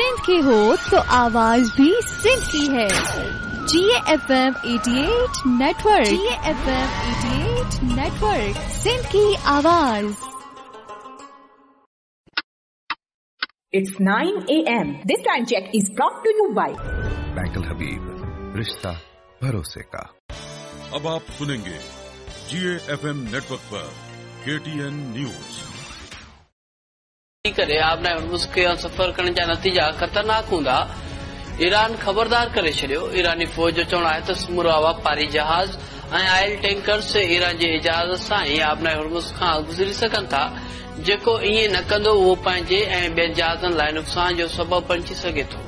सिंध की हो तो आवाज भी सिंध की है। GFM 88 network. GFM 88 network, Sindh की आवाज। It's 9 a.m. This time check is brought to you by bank अल हबीब, रिश्ता भरोसे का। अब आप सुनेंगे GFM नेटवर्क पर KTN न्यूज। करे आपने उसके सफ़र करण जा नतीजा ख़तरनाक हूंदा। ईरान ख़बरदार करे छॾियो। ईरानी फ़ौज जो चवणु आहे त समूरा वापारी जहाज़ ऐं आयल टैंकर्स ईरान जे इजाज़त सां ई आबनाए हुर्मुज़ खां गुज़री सघनि था। जेको ईअं न कंदो उहो पंहिंजे ऐं ॿियनि जहाज़नि लाइ नुक़सान जो सबबु बणिजी सघे थो।